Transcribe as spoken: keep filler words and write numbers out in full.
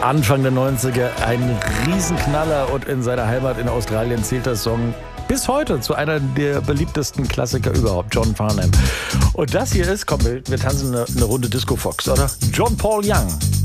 Anfang der neunziger ein Riesenknaller und in seiner Heimat in Australien zählt der Song bis heute zu einer der beliebtesten Klassiker überhaupt, John Farnham. Und das hier ist, komm, wir, wir tanzen eine, eine Runde Disco Fox, oder? John Paul Young.